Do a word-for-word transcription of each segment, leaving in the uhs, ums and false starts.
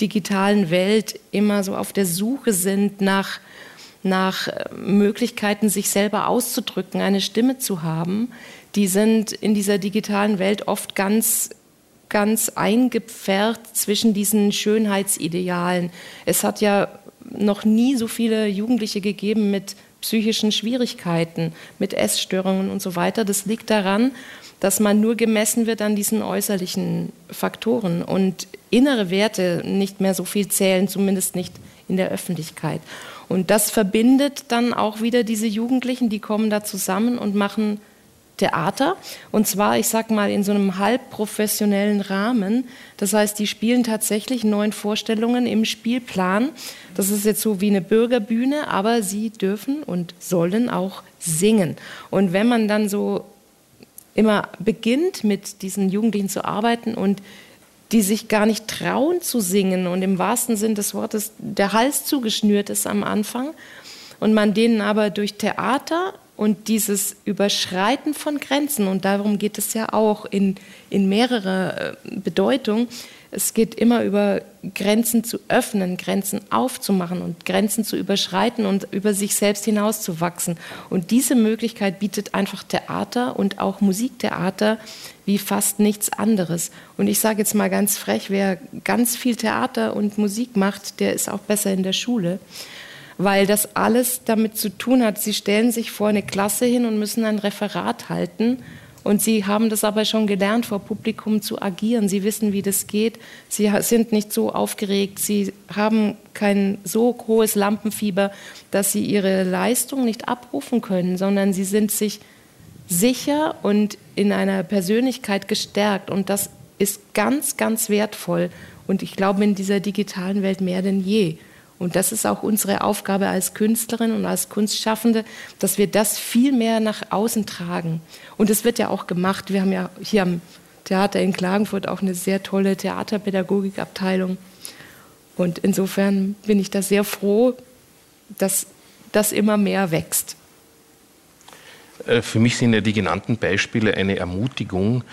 digitalen Welt immer so auf der Suche sind nach, nach Möglichkeiten, sich selber auszudrücken, eine Stimme zu haben, die sind in dieser digitalen Welt oft ganz, ganz eingepfercht zwischen diesen Schönheitsidealen. Es hat ja noch nie so viele Jugendliche gegeben mit psychischen Schwierigkeiten, mit Essstörungen und so weiter. Das liegt daran, dass man nur gemessen wird an diesen äußerlichen Faktoren und innere Werte nicht mehr so viel zählen, zumindest nicht in der Öffentlichkeit. Und das verbindet dann auch wieder diese Jugendlichen, die kommen da zusammen und machen Theater. Und zwar, ich sag mal, in so einem halbprofessionellen Rahmen. Das heißt, die spielen tatsächlich neun Vorstellungen im Spielplan. Das ist jetzt so wie eine Bürgerbühne, aber sie dürfen und sollen auch singen. Und wenn man dann so immer beginnt, mit diesen Jugendlichen zu arbeiten und die sich gar nicht trauen zu singen und im wahrsten Sinn des Wortes der Hals zugeschnürt ist am Anfang und man denen aber durch Theater und dieses Überschreiten von Grenzen, und darum geht es ja auch in, in mehrerer Bedeutung, es geht immer über Grenzen zu öffnen, Grenzen aufzumachen und Grenzen zu überschreiten und über sich selbst hinauszuwachsen. Und diese Möglichkeit bietet einfach Theater und auch Musiktheater wie fast nichts anderes. Und ich sage jetzt mal ganz frech, wer ganz viel Theater und Musik macht, der ist auch besser in der Schule, weil das alles damit zu tun hat. Sie stellen sich vor eine Klasse hin und müssen ein Referat halten. Und sie haben das aber schon gelernt, vor Publikum zu agieren. Sie wissen, wie das geht. Sie sind nicht so aufgeregt. Sie haben kein so hohes Lampenfieber, dass sie ihre Leistung nicht abrufen können, sondern sie sind sich sicher und in einer Persönlichkeit gestärkt. Und das ist ganz, ganz wertvoll. Und ich glaube, in dieser digitalen Welt mehr denn je. Und das ist auch unsere Aufgabe als Künstlerin und als Kunstschaffende, dass wir das viel mehr nach außen tragen. Und es wird ja auch gemacht. Wir haben ja hier am Theater in Klagenfurt auch eine sehr tolle Theaterpädagogikabteilung. Und insofern bin ich da sehr froh, dass das immer mehr wächst. Für mich sind ja die genannten Beispiele eine Ermutigung,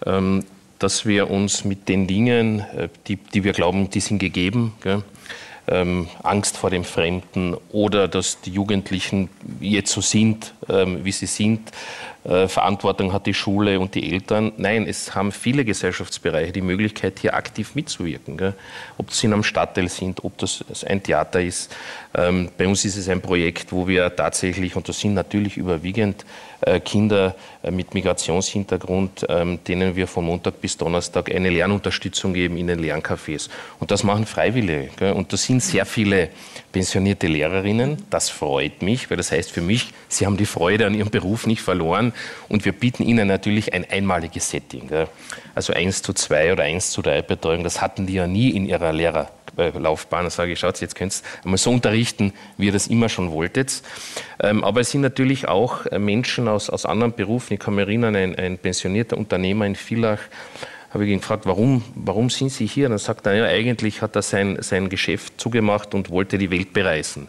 dass wir uns mit den Dingen, die, die wir glauben, die sind gegeben, gell? Ähm, Angst vor dem Fremden oder dass die Jugendlichen jetzt so sind, ähm, wie sie sind. Äh, Verantwortung hat die Schule und die Eltern. Nein, es haben viele Gesellschaftsbereiche die Möglichkeit, hier aktiv mitzuwirken. Gell? Ob das in einem Stadtteil sind, ob das ein Theater ist. Ähm, bei uns ist es ein Projekt, wo wir tatsächlich, und das sind natürlich überwiegend äh, Kinder äh, mit Migrationshintergrund, ähm, denen wir von Montag bis Donnerstag eine Lernunterstützung geben in den Lerncafés. Und das machen Freiwillige. Gell? Und das sind sehr viele pensionierte Lehrerinnen. Das freut mich, weil das heißt für mich, sie haben die Freude an ihrem Beruf nicht verloren. Und wir bieten ihnen natürlich ein einmaliges Setting. Gell? Also eins zu zwei oder eins zu drei Betreuung, das hatten die ja nie in ihrer Lehrerlaufbahn. Da sage ich, schaut, jetzt könnt ihr einmal so unterrichten, wie ihr das immer schon wolltet. Ähm, aber es sind natürlich auch Menschen aus, aus anderen Berufen. Ich kann mich erinnern, ein, ein pensionierter Unternehmer in Villach, habe ich ihn gefragt, warum, warum sind Sie hier? Und dann sagt er, ja, eigentlich hat er sein, sein Geschäft zugemacht und wollte die Welt bereisen.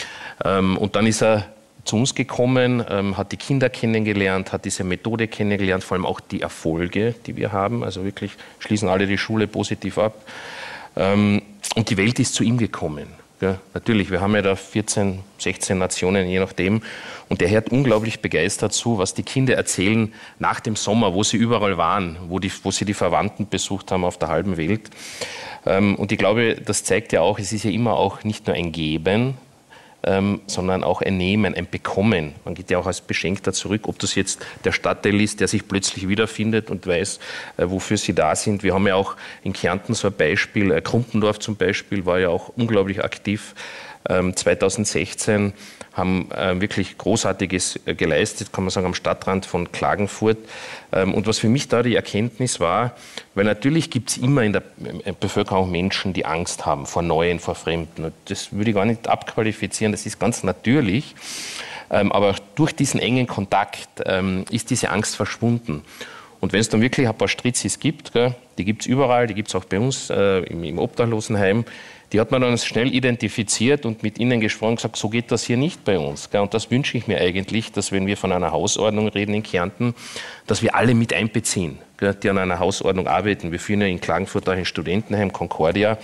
Ähm, und dann ist er zu uns gekommen, ähm, hat die Kinder kennengelernt, hat diese Methode kennengelernt, vor allem auch die Erfolge, die wir haben. Also wirklich schließen alle die Schule positiv ab. Ähm, und die Welt ist zu ihm gekommen. Ja, natürlich, wir haben ja da vierzehn, sechzehn Nationen, je nachdem. Und der hört unglaublich begeistert zu, was die Kinder erzählen nach dem Sommer, wo sie überall waren, wo, die, wo sie die Verwandten besucht haben auf der halben Welt. Ähm, und ich glaube, das zeigt ja auch, es ist ja immer auch nicht nur ein Geben, ähm, sondern auch ein Nehmen, ein Bekommen. Man geht ja auch als Beschenkter zurück, ob das jetzt der Stadtteil ist, der sich plötzlich wiederfindet und weiß, äh, wofür sie da sind. Wir haben ja auch in Kärnten so ein Beispiel, äh, Krumpendorf zum Beispiel war ja auch unglaublich aktiv. Ähm, zweitausendsechzehn haben äh, wirklich Großartiges äh, geleistet, kann man sagen, am Stadtrand von Klagenfurt. Ähm, und was für mich da die Erkenntnis war, weil natürlich gibt es immer in der Bevölkerung Menschen, die Angst haben vor Neuen, vor Fremden. Und das würde ich gar nicht abqualifizieren, das ist ganz natürlich. Ähm, aber durch diesen engen Kontakt ähm, ist diese Angst verschwunden. Und wenn es dann wirklich ein paar Stritzis gibt, gell, die gibt es überall, die gibt es auch bei uns äh, im, im Obdachlosenheim, die hat man dann schnell identifiziert und mit ihnen gesprochen und gesagt, so geht das hier nicht bei uns. Gell. Und das wünsche ich mir eigentlich, dass wenn wir von einer Hausordnung reden in Kärnten, dass wir alle mit einbeziehen, gell, die an einer Hausordnung arbeiten. Wir führen ja in Klagenfurt auch ein Studentenheim, Concordia.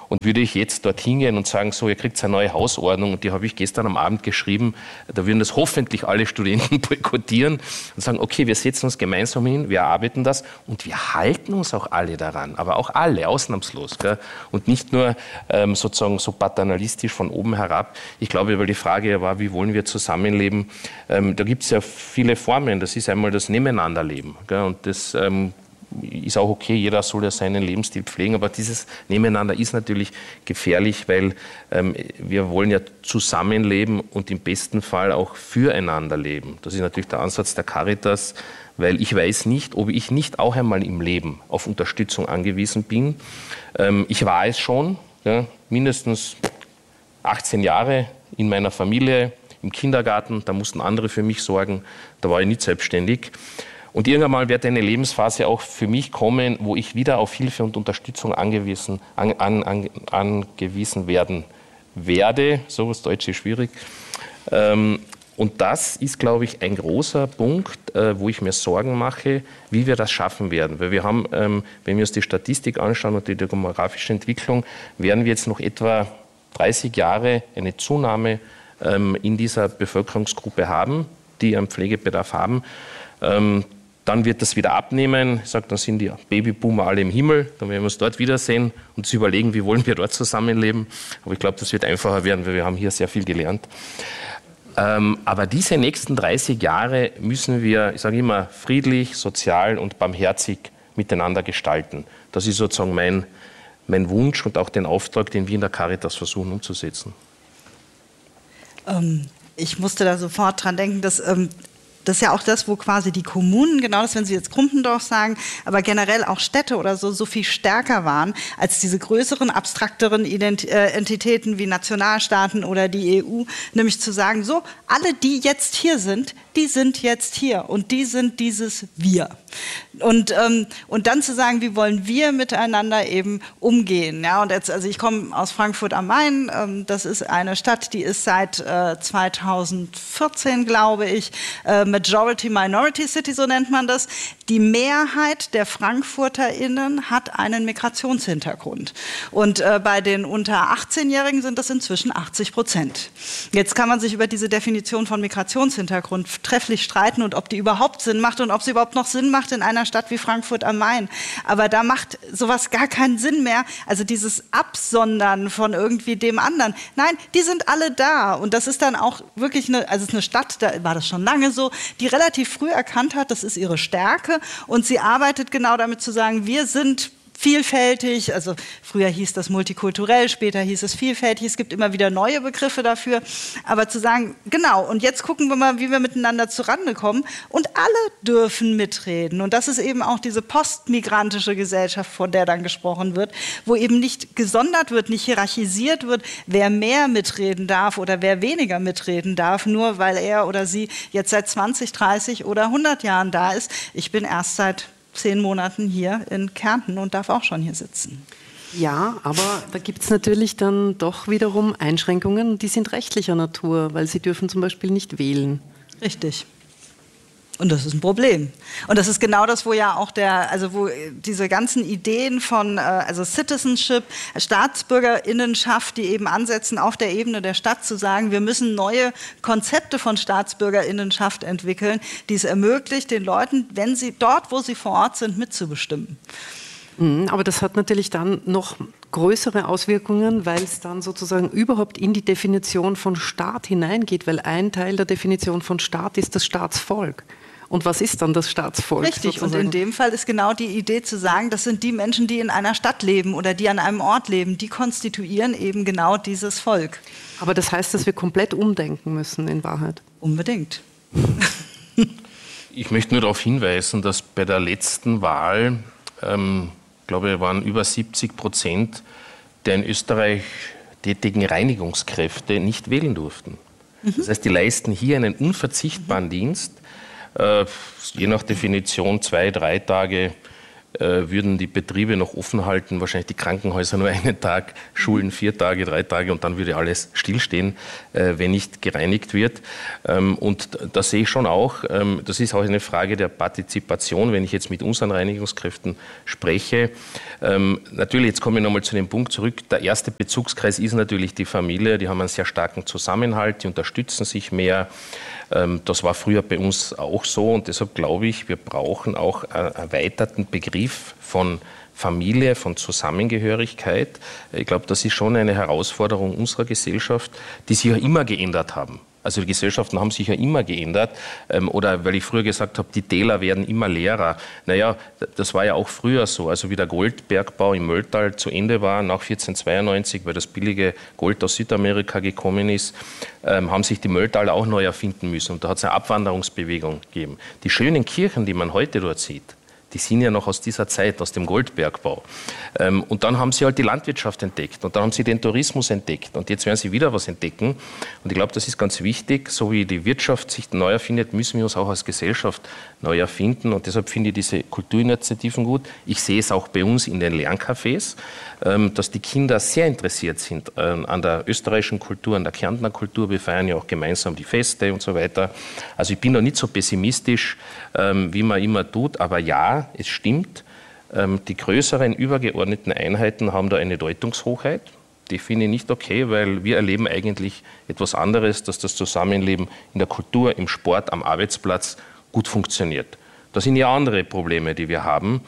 Und würde ich jetzt dort hingehen und sagen, so, ihr kriegt eine neue Hausordnung, und die habe ich gestern am Abend geschrieben, da würden das hoffentlich alle Studenten boykottieren und sagen, okay, wir setzen uns gemeinsam hin, wir erarbeiten das und wir halten uns auch alle daran, aber auch alle, ausnahmslos. Gell? Und nicht nur ähm, sozusagen so paternalistisch von oben herab. Ich glaube, weil die Frage war, wie wollen wir zusammenleben, ähm, da gibt es ja viele Formen. Das ist einmal das Nebeneinanderleben. Gell? Und das ähm, ist auch okay, jeder soll ja seinen Lebensstil pflegen, aber dieses Nebeneinander ist natürlich gefährlich, weil ähm, wir wollen ja zusammenleben und im besten Fall auch füreinander leben. Das ist natürlich der Ansatz der Caritas, weil ich weiß nicht, ob ich nicht auch einmal im Leben auf Unterstützung angewiesen bin. Ähm, ich war es schon, ja, mindestens achtzehn Jahre in meiner Familie, im Kindergarten, da mussten andere für mich sorgen, da war ich nicht selbstständig. Und irgendwann mal wird eine Lebensphase auch für mich kommen, wo ich wieder auf Hilfe und Unterstützung angewiesen, an, an, an, angewiesen werden werde. So was Deutsch ist schwierig. Ähm, und das ist, glaube ich, ein großer Punkt, äh, wo ich mir Sorgen mache, wie wir das schaffen werden. Weil wir haben, ähm, wenn wir uns die Statistik anschauen und die demografische Entwicklung, werden wir jetzt noch etwa dreißig Jahre eine Zunahme ähm, in dieser Bevölkerungsgruppe haben, die einen Pflegebedarf haben. Ähm, Dann wird das wieder abnehmen. Ich sage, dann sind die Babyboomer alle im Himmel. Dann werden wir uns dort wiedersehen und uns überlegen, wie wollen wir dort zusammenleben. Aber ich glaube, das wird einfacher werden, weil wir haben hier sehr viel gelernt. Ähm, aber diese nächsten dreißig Jahre müssen wir, ich sage immer, friedlich, sozial und barmherzig miteinander gestalten. Das ist sozusagen mein, mein Wunsch und auch den Auftrag, den wir in der Caritas versuchen umzusetzen. Ähm, ich musste da sofort dran denken, dass... Ähm Das ist ja auch das, wo quasi die Kommunen, genau das, wenn Sie jetzt Krumpendorf sagen, aber generell auch Städte oder so, so viel stärker waren als diese größeren, abstrakteren Ident- äh, Entitäten wie Nationalstaaten oder die E U, nämlich zu sagen, so, alle, die jetzt hier sind, die sind jetzt hier und die sind dieses Wir. Und, ähm, und dann zu sagen, wie wollen wir miteinander eben umgehen. Ja, und jetzt, also ich komme aus Frankfurt am Main, ähm, das ist eine Stadt, die ist seit äh, zweitausendvierzehn, glaube ich, äh, Majority-Minority City, so nennt man das. Die Mehrheit der FrankfurterInnen hat einen Migrationshintergrund. Und äh, bei den unter achtzehnjährigen sind das inzwischen achtzig Prozent. Jetzt kann man sich über diese Definition von Migrationshintergrund trefflich streiten und ob die überhaupt Sinn macht und ob sie überhaupt noch Sinn macht in einer Stadt wie Frankfurt am Main. Aber da macht sowas gar keinen Sinn mehr. Also dieses Absondern von irgendwie dem anderen. Nein, die sind alle da. Und das ist dann auch wirklich eine, also es ist eine Stadt, da war das schon lange so, die relativ früh erkannt hat, das ist ihre Stärke. Und sie arbeitet genau damit zu sagen, wir sind vielfältig, also früher hieß das multikulturell, später hieß es vielfältig, es gibt immer wieder neue Begriffe dafür, aber zu sagen, genau, und jetzt gucken wir mal, wie wir miteinander zurande kommen und alle dürfen mitreden und das ist eben auch diese postmigrantische Gesellschaft, von der dann gesprochen wird, wo eben nicht gesondert wird, nicht hierarchisiert wird, wer mehr mitreden darf oder wer weniger mitreden darf, nur weil er oder sie jetzt seit zwanzig, dreißig oder hundert Jahren da ist. Ich bin erst seit zehn Monaten hier in Kärnten und darf auch schon hier sitzen. Ja, aber da gibt es natürlich dann doch wiederum Einschränkungen, die sind rechtlicher Natur, weil sie dürfen zum Beispiel nicht wählen. Richtig. Und das ist ein Problem. Und das ist genau das, wo ja auch der, also wo diese ganzen Ideen von äh, also Citizenship, Staatsbürgerinnenschaft, die eben ansetzen auf der Ebene der Stadt zu sagen, wir müssen neue Konzepte von Staatsbürgerinnenschaft entwickeln, die es ermöglicht, den Leuten, wenn sie dort, wo sie vor Ort sind, mitzubestimmen. Aber das hat natürlich dann noch größere Auswirkungen, weil es dann sozusagen überhaupt in die Definition von Staat hineingeht, weil ein Teil der Definition von Staat ist das Staatsvolk. Und was ist dann das Staatsvolk? Richtig, sozusagen? Und in dem Fall ist genau die Idee zu sagen, das sind die Menschen, die in einer Stadt leben oder die an einem Ort leben, die konstituieren eben genau dieses Volk. Aber das heißt, dass wir komplett umdenken müssen in Wahrheit? Unbedingt. Ich möchte nur darauf hinweisen, dass bei der letzten Wahl, ähm, ich glaube, waren über siebzig Prozent der in Österreich tätigen Reinigungskräfte nicht wählen durften. Mhm. Das heißt, die leisten hier einen unverzichtbaren mhm. Dienst, äh, je nach Definition zwei, drei Tage würden die Betriebe noch offen halten, wahrscheinlich die Krankenhäuser nur einen Tag, Schulen vier Tage, drei Tage und dann würde alles stillstehen, wenn nicht gereinigt wird. Und da sehe ich schon auch, das ist auch eine Frage der Partizipation, wenn ich jetzt mit unseren Reinigungskräften spreche. Natürlich, jetzt komme ich nochmal zu dem Punkt zurück, der erste Bezugskreis ist natürlich die Familie, die haben einen sehr starken Zusammenhalt, die unterstützen sich mehr. Das war früher bei uns auch so und deshalb glaube ich, wir brauchen auch einen erweiterten Begriff von Familie, von Zusammengehörigkeit. Ich glaube, das ist schon eine Herausforderung unserer Gesellschaft, die sich ja immer geändert haben. Also die Gesellschaften haben sich ja immer geändert. Oder weil ich früher gesagt habe, die Täler werden immer leerer. Naja, das war ja auch früher so. Also wie der Goldbergbau im Mölltal zu Ende war, nach vierzehnhundertzweiundneunzig, weil das billige Gold aus Südamerika gekommen ist, haben sich die Mölltaler auch neu erfinden müssen. Und da hat es eine Abwanderungsbewegung gegeben. Die schönen Kirchen, die man heute dort sieht, die sind ja noch aus dieser Zeit, aus dem Goldbergbau. Ähm, und dann haben sie halt die Landwirtschaft entdeckt und dann haben sie den Tourismus entdeckt und jetzt werden sie wieder was entdecken. Und ich glaube, das ist ganz wichtig, so wie die Wirtschaft sich neu erfindet, müssen wir uns auch als Gesellschaft neu erfinden und deshalb finde ich diese Kulturinitiativen gut. Ich sehe es auch bei uns in den Lerncafés, ähm, dass die Kinder sehr interessiert sind ähm, an der österreichischen Kultur, an der Kärntner Kultur. Wir feiern ja auch gemeinsam die Feste und so weiter. Also ich bin da nicht so pessimistisch, ähm, wie man immer tut, aber ja, es stimmt, die größeren übergeordneten Einheiten haben da eine Deutungshochheit. Die finde ich nicht okay, weil wir erleben eigentlich etwas anderes, dass das Zusammenleben in der Kultur, im Sport, am Arbeitsplatz gut funktioniert. Das sind ja andere Probleme, die wir haben.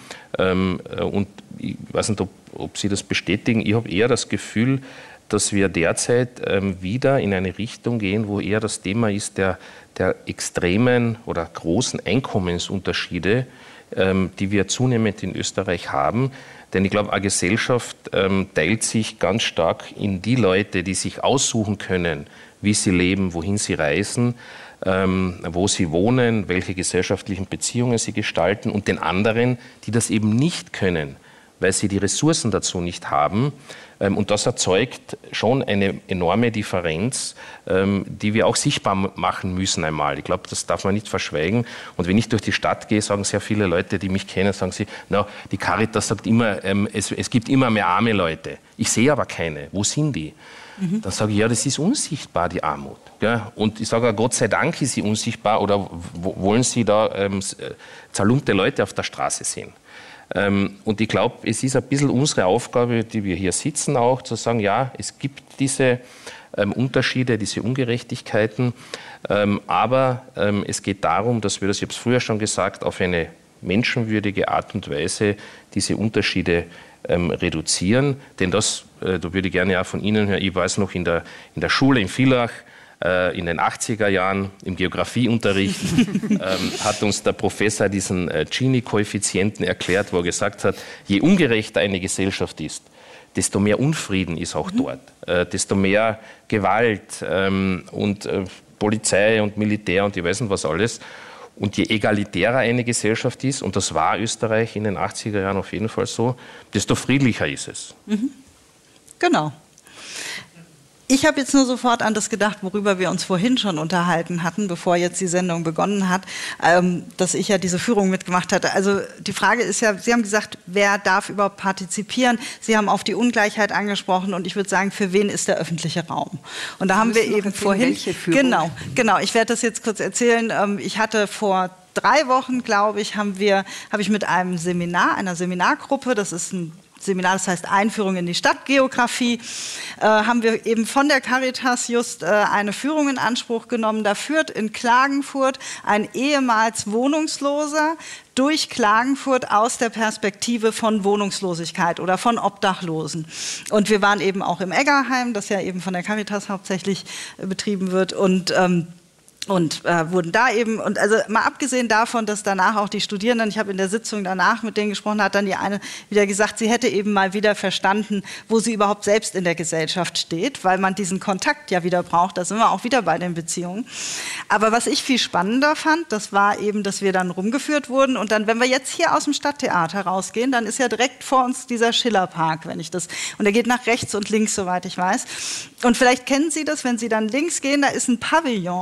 Und ich weiß nicht, ob, ob Sie das bestätigen. Ich habe eher das Gefühl, dass wir derzeit wieder in eine Richtung gehen, wo eher das Thema ist der, der extremen oder großen Einkommensunterschiede, die wir zunehmend in Österreich haben. Denn ich glaube, eine Gesellschaft ähm, teilt sich ganz stark in die Leute, die sich aussuchen können, wie sie leben, wohin sie reisen, ähm, wo sie wohnen, welche gesellschaftlichen Beziehungen sie gestalten und den anderen, die das eben nicht können, weil sie die Ressourcen dazu nicht haben. Und das erzeugt schon eine enorme Differenz, die wir auch sichtbar machen müssen einmal. Ich glaube, das darf man nicht verschweigen. Und wenn ich durch die Stadt gehe, sagen sehr viele Leute, die mich kennen, sagen sie, na, die Caritas sagt immer, es, es gibt immer mehr arme Leute. Ich sehe aber keine. Wo sind die? Mhm. Dann sage ich, ja, das ist unsichtbar, die Armut. Ja? Und ich sage, Gott sei Dank ist sie unsichtbar oder wollen Sie da ähm, zerlumpte Leute auf der Straße sehen? Und ich glaube, es ist ein bisschen unsere Aufgabe, die wir hier sitzen, auch zu sagen, ja, es gibt diese ähm, Unterschiede, diese Ungerechtigkeiten, ähm, aber ähm, es geht darum, dass wir, das ich habe es früher schon gesagt, auf eine menschenwürdige Art und Weise diese Unterschiede ähm, reduzieren. Denn das, äh, da würde ich gerne auch von Ihnen hören, ich weiß noch in der, in der Schule in Villach, in den achtziger Jahren im Geografieunterricht ähm, hat uns der Professor diesen äh, Gini-Koeffizienten erklärt, wo er gesagt hat, je ungerechter eine Gesellschaft ist, desto mehr Unfrieden ist auch dort, äh, desto mehr Gewalt ähm, und äh, Polizei und Militär und ich weiß nicht was alles. Und je egalitärer eine Gesellschaft ist, und das war Österreich in den achtziger Jahren auf jeden Fall so, desto friedlicher ist es. Mhm. Genau. Ich habe jetzt nur sofort an das gedacht, worüber wir uns vorhin schon unterhalten hatten, bevor jetzt die Sendung begonnen hat, ähm, dass ich ja diese Führung mitgemacht hatte. Also die Frage ist ja, Sie haben gesagt, wer darf überhaupt partizipieren? Sie haben auf die Ungleichheit angesprochen und ich würde sagen, für wen ist der öffentliche Raum? Und da haben wir eben vorhin... Welche Führung? Genau, genau. Ich werde das jetzt kurz erzählen. Ähm, ich hatte vor drei Wochen, glaube ich, haben wir, habe ich mit einem Seminar, einer Seminargruppe, das ist ein Seminar, das heißt Einführung in die Stadtgeografie, äh, haben wir eben von der Caritas just äh, eine Führung in Anspruch genommen. Da führt in Klagenfurt ein ehemals Wohnungsloser durch Klagenfurt aus der Perspektive von Wohnungslosigkeit oder von Obdachlosen. Und wir waren eben auch im Eggerheim, das ja eben von der Caritas hauptsächlich äh, betrieben wird und ähm, Und äh, wurden da eben, und also mal abgesehen davon, dass danach auch die Studierenden, ich habe in der Sitzung danach mit denen gesprochen, hat dann die eine wieder gesagt, sie hätte eben mal wieder verstanden, wo sie überhaupt selbst in der Gesellschaft steht, weil man diesen Kontakt ja wieder braucht, da sind wir auch wieder bei den Beziehungen. Aber was ich viel spannender fand, das war eben, dass wir dann rumgeführt wurden und dann, wenn wir jetzt hier aus dem Stadttheater rausgehen, dann ist ja direkt vor uns dieser Schillerpark, wenn ich das, und der geht nach rechts und links, soweit ich weiß. Und vielleicht kennen Sie das, wenn Sie dann links gehen, da ist ein Pavillon.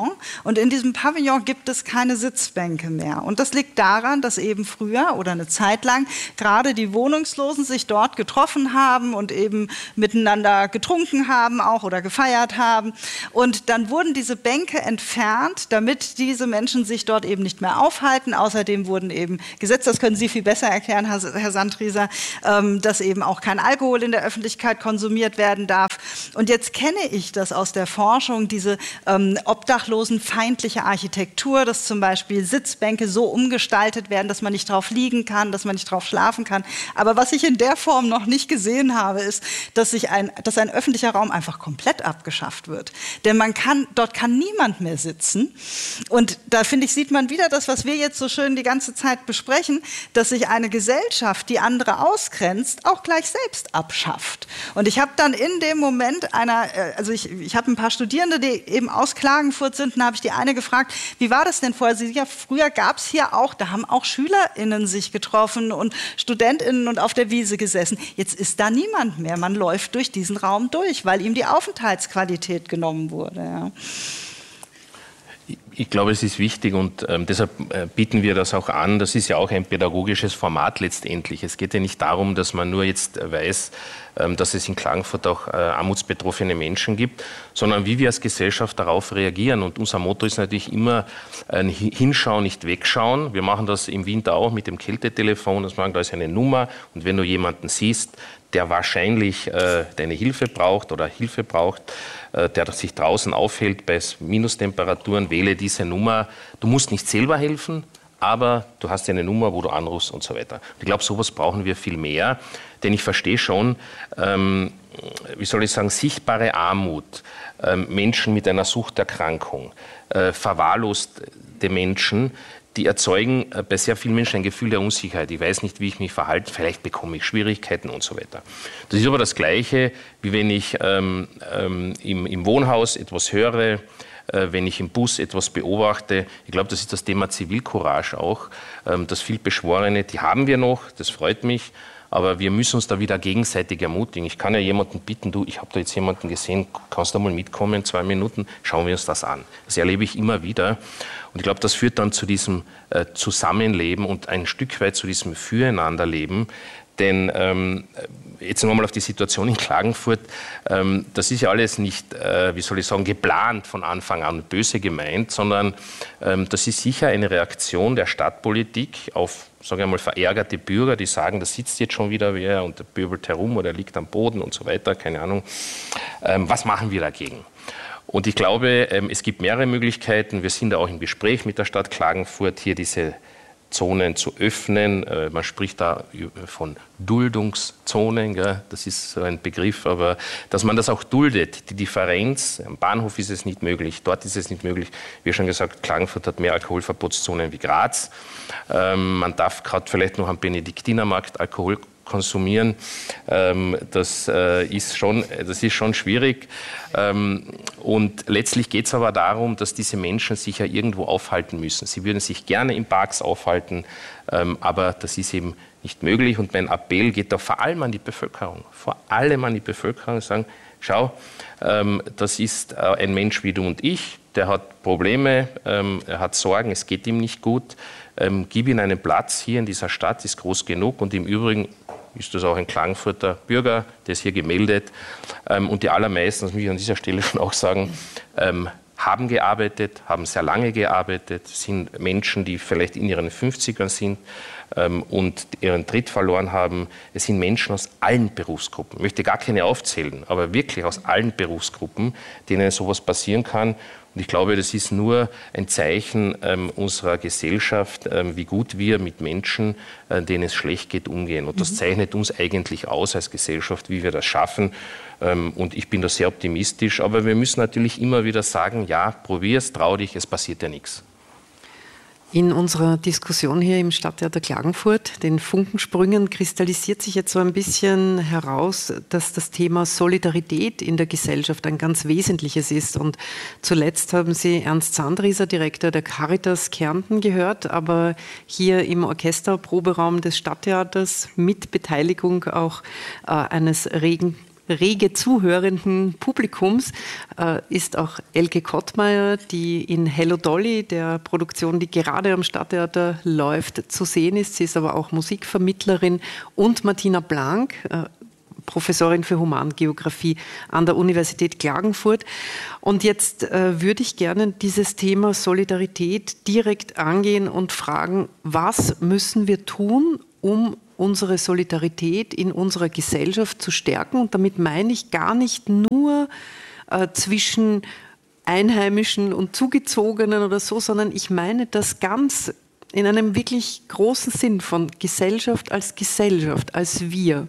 Und in diesem Pavillon gibt es keine Sitzbänke mehr. Und das liegt daran, dass eben früher oder eine Zeit lang gerade die Wohnungslosen sich dort getroffen haben und eben miteinander getrunken haben auch oder gefeiert haben. Und dann wurden diese Bänke entfernt, damit diese Menschen sich dort eben nicht mehr aufhalten. Außerdem wurden eben Gesetze, das können Sie viel besser erklären, Herr Sandrieser, ähm, dass eben auch kein Alkohol in der Öffentlichkeit konsumiert werden darf. Und jetzt kenne ich das aus der Forschung, diese ähm, obdachlosenfeindliche Architektur, dass zum Beispiel Sitzbänke so umgestaltet werden, dass man nicht drauf liegen kann, dass man nicht drauf schlafen kann. Aber was ich in der Form noch nicht gesehen habe, ist, dass, sich ein, dass ein öffentlicher Raum einfach komplett abgeschafft wird. Denn man kann, dort kann niemand mehr sitzen. Und da, finde ich, sieht man wieder das, was wir jetzt so schön die ganze Zeit besprechen, dass sich eine Gesellschaft, die andere ausgrenzt, auch gleich selbst abschafft. Und ich habe dann in dem Moment einer, also ich, ich habe ein paar Studierende, die eben aus Klagenfurt sind, und da habe ich die eine gefragt, wie war das denn vorher? Sie, ja, früher gab es hier auch, da haben auch SchülerInnen sich getroffen und StudentInnen und auf der Wiese gesessen. Jetzt ist da niemand mehr. Man läuft durch diesen Raum durch, weil ihm die Aufenthaltsqualität genommen wurde. Ja. Ich glaube, es ist wichtig und ähm, deshalb äh, bieten wir das auch an. Das ist ja auch ein pädagogisches Format letztendlich. Es geht ja nicht darum, dass man nur jetzt weiß, ähm, dass es in Klagenfurt auch äh, armutsbetroffene Menschen gibt, sondern wie wir als Gesellschaft darauf reagieren. Und unser Motto ist natürlich immer äh, hinschauen, nicht wegschauen. Wir machen das im Winter auch mit dem Kältetelefon. Das machen, da ist eine Nummer und wenn du jemanden siehst, der wahrscheinlich äh, deine Hilfe braucht oder Hilfe braucht, äh, der sich draußen aufhält bei Minustemperaturen, wähle diese Nummer. Du musst nicht selber helfen, aber du hast ja eine Nummer, wo du anrufst und so weiter. Und ich glaube, sowas brauchen wir viel mehr, denn ich verstehe schon, ähm, wie soll ich sagen, sichtbare Armut, ähm, Menschen mit einer Suchterkrankung, äh, verwahrloste Menschen, die erzeugen bei sehr vielen Menschen ein Gefühl der Unsicherheit. Ich weiß nicht, wie ich mich verhalte, vielleicht bekomme ich Schwierigkeiten und so weiter. Das ist aber das Gleiche, wie wenn ich ähm, ähm, im, im Wohnhaus etwas höre, äh, wenn ich im Bus etwas beobachte. Ich glaube, das ist das Thema Zivilcourage auch. Ähm, das Vielbeschworene, die haben wir noch, das freut mich. Aber wir müssen uns da wieder gegenseitig ermutigen. Ich kann ja jemanden bitten, du, ich habe da jetzt jemanden gesehen, kannst du mal mitkommen, zwei Minuten, schauen wir uns das an. Das erlebe ich immer wieder. Und ich glaube, das führt dann zu diesem äh, Zusammenleben und ein Stück weit zu diesem Füreinanderleben. Denn ähm, jetzt nochmal auf die Situation in Klagenfurt, ähm, das ist ja alles nicht, äh, wie soll ich sagen, geplant von Anfang an, böse gemeint, sondern ähm, das ist sicher eine Reaktion der Stadtpolitik auf, sagen wir mal, verärgerte Bürger, die sagen, da sitzt jetzt schon wieder wer und der pöbelt herum oder liegt am Boden und so weiter, keine Ahnung. Ähm, was machen wir dagegen? Und ich glaube, ähm, es gibt mehrere Möglichkeiten. Wir sind da auch im Gespräch mit der Stadt Klagenfurt, hier diese Zonen zu öffnen. Äh, man spricht da von Duldungszonen, gell? Das ist so ein Begriff, aber dass man das auch duldet. Die Differenz, am Bahnhof ist es nicht möglich, dort ist es nicht möglich. Wie schon gesagt, Klagenfurt hat mehr Alkoholverbotszonen wie Graz. Ähm, man darf gerade vielleicht noch am Benediktinermarkt Alkohol konsumieren. Ähm, das, äh, ist schon, das ist schon schwierig. Ähm, und letztlich geht es aber darum, dass diese Menschen sich ja irgendwo aufhalten müssen. Sie würden sich gerne in Parks aufhalten, ähm, aber das ist eben nicht möglich. Und mein Appell geht da vor allem an die Bevölkerung, vor allem an die Bevölkerung, sagen, schau, ähm, das ist äh, ein Mensch wie du und ich, der hat Probleme, ähm, er hat Sorgen, es geht ihm nicht gut. Ähm, gib ihm einen Platz hier in dieser Stadt, ist groß genug und im Übrigen ist das auch ein Klagenfurter Bürger, der ist hier gemeldet. Ähm, und die allermeisten, das muss ich an dieser Stelle schon auch sagen, ähm, haben gearbeitet, haben sehr lange gearbeitet, sind Menschen, die vielleicht in ihren fünfzigern sind ähm, und ihren Tritt verloren haben. Es sind Menschen aus allen Berufsgruppen. Ich möchte gar keine aufzählen, aber wirklich aus allen Berufsgruppen, denen sowas passieren kann. Und ich glaube, das ist nur ein Zeichen ähm, unserer Gesellschaft, ähm, wie gut wir mit Menschen, äh, denen es schlecht geht, umgehen. Und das mhm. zeichnet uns eigentlich aus als Gesellschaft, wie wir das schaffen. Ähm, und ich bin da sehr optimistisch. Aber wir müssen natürlich immer wieder sagen, ja, probier's, trau dich, es passiert ja nichts. In unserer Diskussion hier im Stadttheater Klagenfurt, den Funkensprüngen, kristallisiert sich jetzt so ein bisschen heraus, dass das Thema Solidarität in der Gesellschaft ein ganz wesentliches ist. Und zuletzt haben Sie Ernst Sandrieser, Direktor der Caritas Kärnten, gehört, aber hier im Orchesterproberaum des Stadttheaters mit Beteiligung auch äh, eines regen rege zuhörenden Publikums äh, ist auch Elke Kottmeier, die in Hello Dolly, der Produktion, die gerade am Stadttheater läuft, zu sehen ist. Sie ist aber auch Musikvermittlerin, und Martina Blank, äh, Professorin für Humangeografie an der Universität Klagenfurt. Und jetzt äh, würde ich gerne dieses Thema Solidarität direkt angehen und fragen, was müssen wir tun, um unsere Solidarität in unserer Gesellschaft zu stärken? Und damit meine ich gar nicht nur äh, zwischen Einheimischen und Zugezogenen oder so, sondern ich meine das ganz in einem wirklich großen Sinn von Gesellschaft als Gesellschaft, als wir.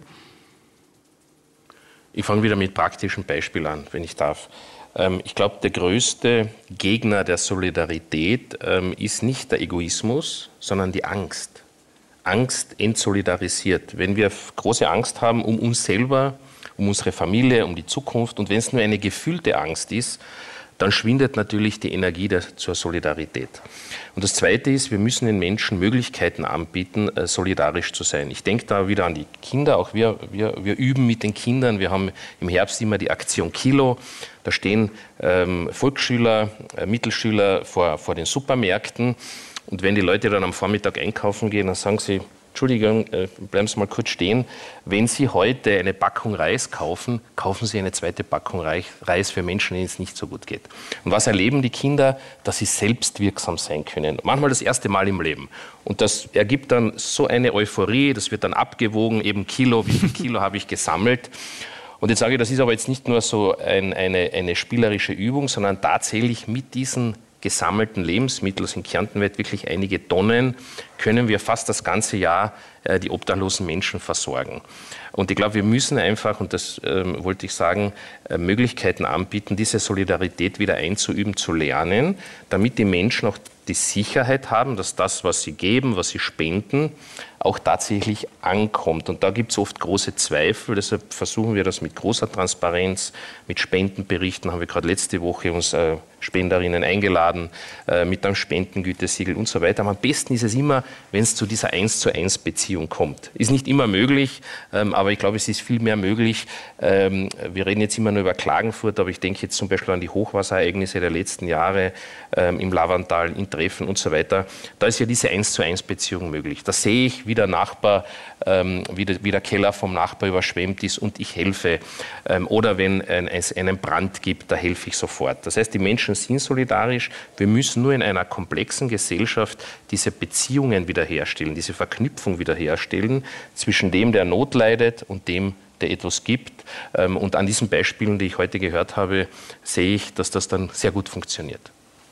Ich fange wieder mit praktischen Beispielen an, wenn ich darf. Ich glaube, der größte Gegner der Solidarität ist nicht der Egoismus, sondern die Angst. Angst entsolidarisiert. Wenn wir große Angst haben um uns selber, um unsere Familie, um die Zukunft, und wenn es nur eine gefühlte Angst ist, dann schwindet natürlich die Energie der, zur Solidarität. Und das Zweite ist, wir müssen den Menschen Möglichkeiten anbieten, solidarisch zu sein. Ich denke da wieder an die Kinder, auch wir, wir, wir üben mit den Kindern. Wir haben im Herbst immer die Aktion Kilo. Da stehen ähm, Volksschüler, äh, Mittelschüler vor, vor den Supermärkten. Und wenn die Leute dann am Vormittag einkaufen gehen, dann sagen sie, Entschuldigung, bleiben Sie mal kurz stehen. Wenn Sie heute eine Packung Reis kaufen, kaufen Sie eine zweite Packung Reis für Menschen, denen es nicht so gut geht. Und was erleben die Kinder? Dass sie selbstwirksam sein können. Manchmal das erste Mal im Leben. Und das ergibt dann so eine Euphorie, das wird dann abgewogen, eben Kilo, wie viel Kilo habe ich gesammelt. Und jetzt sage ich, das ist aber jetzt nicht nur so ein, eine, eine spielerische Übung, sondern tatsächlich mit diesen gesammelten Lebensmittel, also in Kärnten wird wirklich einige Tonnen, können wir fast das ganze Jahr äh, die obdachlosen Menschen versorgen. Und ich glaube, wir müssen einfach, und das ähm, wollte ich sagen, äh, Möglichkeiten anbieten, diese Solidarität wieder einzuüben, zu lernen, damit die Menschen auch die Sicherheit haben, dass das, was sie geben, was sie spenden, auch tatsächlich ankommt. Und da gibt es oft große Zweifel, deshalb versuchen wir das mit großer Transparenz, mit Spendenberichten, haben wir gerade letzte Woche uns äh, Spenderinnen eingeladen, äh, mit einem Spendengütesiegel und so weiter. Aber am besten ist es immer, wenn es zu dieser eins zu eins Beziehung kommt. Ist nicht immer möglich, ähm, aber ich glaube, es ist viel mehr möglich. Ähm, wir reden jetzt immer nur über Klagenfurt, aber ich denke jetzt zum Beispiel an die Hochwasserereignisse der letzten Jahre ähm, im Lavantal, in Treffen und so weiter. Da ist ja diese eins zu eins Beziehung möglich. Da sehe ich, wie der Nachbar, ähm, wie, der, wie der Keller vom Nachbar überschwemmt ist und ich helfe. Ähm, oder wenn ein, es einen Brand gibt, da helfe ich sofort. Das heißt, die Menschen sind solidarisch. Wir müssen nur in einer komplexen Gesellschaft diese Beziehungen wiederherstellen, diese Verknüpfung wiederherstellen zwischen dem, der Not leidet, und dem, der etwas gibt. Ähm, und an diesen Beispielen, die ich heute gehört habe, sehe ich, dass das dann sehr gut funktioniert.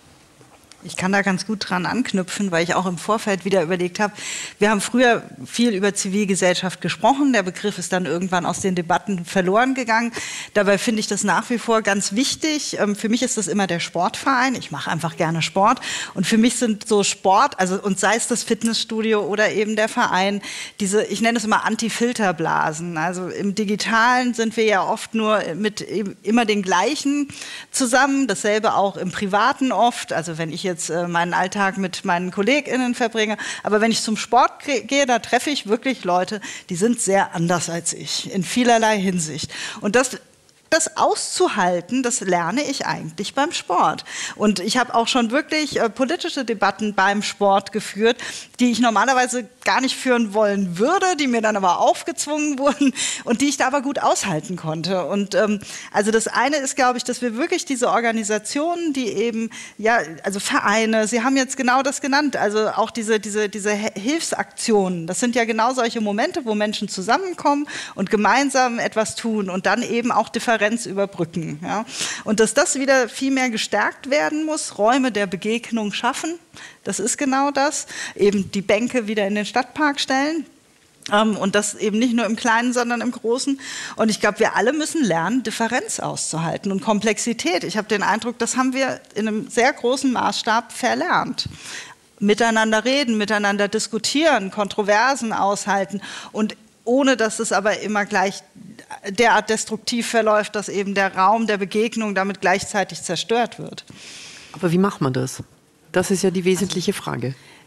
Ich kann da ganz gut dran anknüpfen, weil ich auch im Vorfeld wieder überlegt habe, wir haben früher viel über Zivilgesellschaft gesprochen, der Begriff ist dann irgendwann aus den Debatten verloren gegangen. Dabei finde ich das nach wie vor ganz wichtig. Für mich ist das immer der Sportverein, ich mache einfach gerne Sport, und für mich sind so Sport, also und sei es das Fitnessstudio oder eben der Verein, diese, ich nenne es immer Anti-Filterblasen. Also im Digitalen sind wir ja oft nur mit immer den gleichen zusammen, dasselbe auch im Privaten oft, also wenn ich jetzt äh, meinen Alltag mit meinen KollegInnen verbringe. Aber wenn ich zum Sport gehe, da treffe ich wirklich Leute, die sind sehr anders als ich, in vielerlei Hinsicht. Und das Das auszuhalten, das lerne ich eigentlich beim Sport. Und ich habe auch schon wirklich äh, politische Debatten beim Sport geführt, die ich normalerweise gar nicht führen wollen würde, die mir dann aber aufgezwungen wurden und die ich da aber gut aushalten konnte. Und ähm, also das eine ist, glaube ich, dass wir wirklich diese Organisationen, die eben, ja, also Vereine, Sie haben jetzt genau das genannt, also auch diese, diese, diese Hilfsaktionen, das sind ja genau solche Momente, wo Menschen zusammenkommen und gemeinsam etwas tun und dann eben auch Differenzen überbrücken. Ja. Und dass das wieder viel mehr gestärkt werden muss, Räume der Begegnung schaffen, das ist genau das. Eben die Bänke wieder in den Stadtpark stellen. Ähm, und das eben nicht nur im Kleinen, sondern im Großen. Und ich glaube, wir alle müssen lernen, Differenz auszuhalten und Komplexität. Ich habe den Eindruck, das haben wir in einem sehr großen Maßstab verlernt. Miteinander reden, miteinander diskutieren, Kontroversen aushalten, und ohne dass es aber immer gleich derart destruktiv verläuft, dass eben der Raum der Begegnung damit gleichzeitig zerstört wird. Aber wie macht man das? Das ist ja die wesentliche Frage.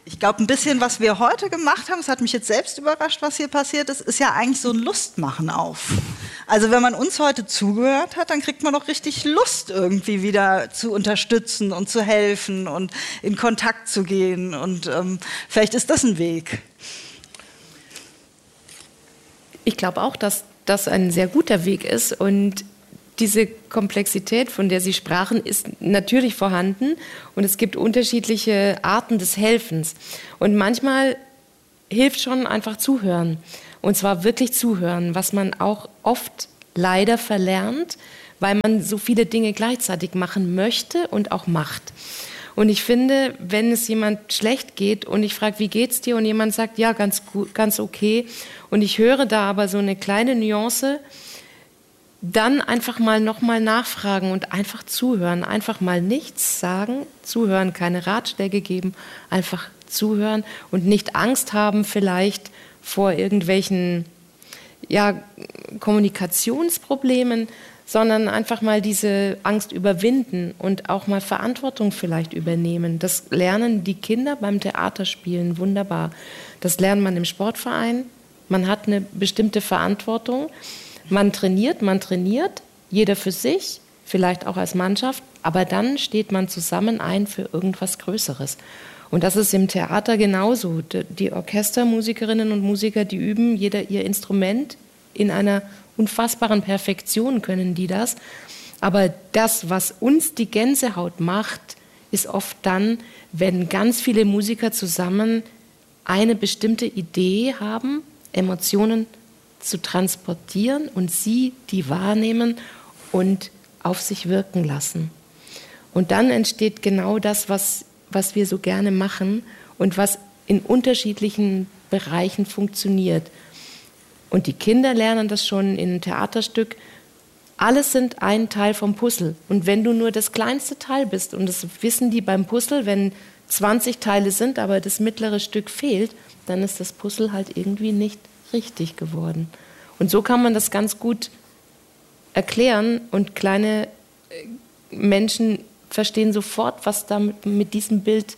Ich glaube, ein bisschen, was wir heute gemacht haben, es hat mich jetzt selbst überrascht, was hier passiert ist, ist ja eigentlich so ein Lustmachen auf. Also wenn man uns heute zugehört hat, dann kriegt man doch richtig Lust, irgendwie wieder zu unterstützen und zu helfen und in Kontakt zu gehen. Und ähm, vielleicht ist das ein Weg. Ich glaube auch, dass das ein sehr guter Weg ist und diese Komplexität, von der Sie sprachen, ist natürlich vorhanden und es gibt unterschiedliche Arten des Helfens. Und manchmal hilft schon einfach zuhören und zwar wirklich zuhören, was man auch oft leider verlernt, weil man so viele Dinge gleichzeitig machen möchte und auch macht. Und ich finde, wenn es jemand schlecht geht und ich frage, wie geht's dir? Und jemand sagt, ja, ganz gut, ganz okay. Und ich höre da aber so eine kleine Nuance, dann einfach mal nochmal nachfragen und einfach zuhören. Einfach mal nichts sagen, zuhören, keine Ratschläge geben, einfach zuhören und nicht Angst haben vielleicht vor irgendwelchen ja, Kommunikationsproblemen, sondern einfach mal diese Angst überwinden und auch mal Verantwortung vielleicht übernehmen. Das lernen die Kinder beim Theaterspielen wunderbar. Das lernt man im Sportverein. Man hat eine bestimmte Verantwortung. Man trainiert, man trainiert, jeder für sich, vielleicht auch als Mannschaft, aber dann steht man zusammen ein für irgendwas Größeres. Und das ist im Theater genauso. Die Orchestermusikerinnen und Musiker, die üben jeder ihr Instrument in einer unfassbaren Perfektion können die das. Aber das, was uns die Gänsehaut macht, ist oft dann, wenn ganz viele Musiker zusammen eine bestimmte Idee haben, Emotionen zu transportieren und sie die wahrnehmen und auf sich wirken lassen. Und dann entsteht genau das, was, was wir so gerne machen und was in unterschiedlichen Bereichen funktioniert. Und die Kinder lernen das schon in einem Theaterstück. Alles sind ein Teil vom Puzzle. Und wenn du nur das kleinste Teil bist, und das wissen die beim Puzzle, wenn zwanzig Teile sind, aber das mittlere Stück fehlt, dann ist das Puzzle halt irgendwie nicht richtig geworden. Und so kann man das ganz gut erklären und kleine Menschen verstehen sofort, was da mit, mit diesem Bild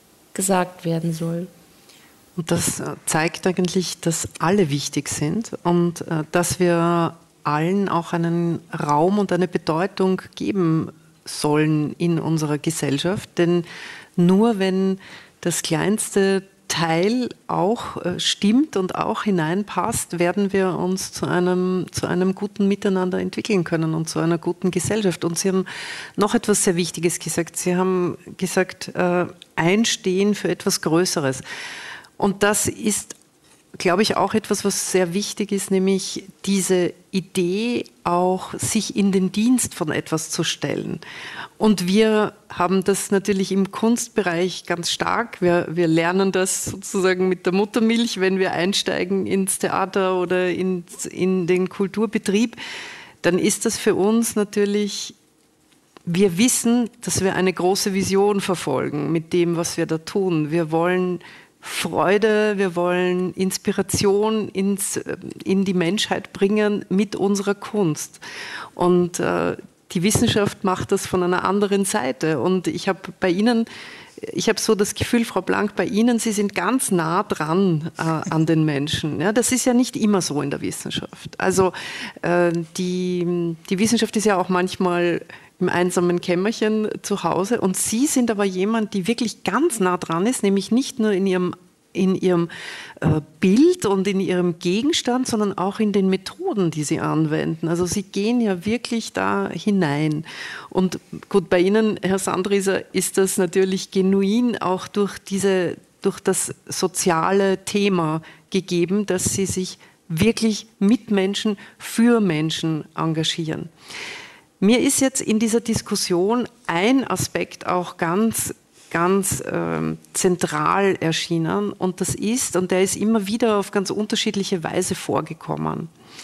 gesagt werden soll. Und das zeigt eigentlich, dass alle wichtig sind und äh, dass wir allen auch einen Raum und eine Bedeutung geben sollen in unserer Gesellschaft. Denn nur wenn das kleinste Teil auch äh, stimmt und auch hineinpasst, werden wir uns zu einem, zu einem guten Miteinander entwickeln können und zu einer guten Gesellschaft. Und Sie haben noch etwas sehr Wichtiges gesagt. Sie haben gesagt, äh, einstehen für etwas Größeres. Und das ist, glaube ich, auch etwas, was sehr wichtig ist, nämlich diese Idee, auch sich in den Dienst von etwas zu stellen. Und wir haben das natürlich im Kunstbereich ganz stark. Wir, wir lernen das sozusagen mit der Muttermilch, wenn wir einsteigen ins Theater oder in, in den Kulturbetrieb. Dann ist das für uns natürlich, wir wissen, dass wir eine große Vision verfolgen mit dem, was wir da tun. Wir wollen Freude, wir wollen Inspiration ins, in die Menschheit bringen mit unserer Kunst. Und äh, die Wissenschaft macht das von einer anderen Seite. Und ich habe bei Ihnen, ich habe so das Gefühl, Frau Blank, bei Ihnen, Sie sind ganz nah dran äh, an den Menschen. Ja, das ist ja nicht immer so in der Wissenschaft. Also äh, die, die Wissenschaft ist ja auch manchmal im einsamen Kämmerchen zu Hause. Und Sie sind aber jemand, die wirklich ganz nah dran ist, nämlich nicht nur in ihrem, in ihrem äh, Bild und in ihrem Gegenstand, sondern auch in den Methoden, die Sie anwenden. Also Sie gehen ja wirklich da hinein. Und gut, bei Ihnen, Herr Sandrieser, ist das natürlich genuin auch durch, diese, durch das soziale Thema gegeben, dass Sie sich wirklich mit Menschen, für Menschen engagieren. Mir ist jetzt in dieser Diskussion ein Aspekt auch ganz, ganz äh, zentral erschienen und das ist, und der ist immer wieder auf ganz unterschiedliche Weise vorgekommen.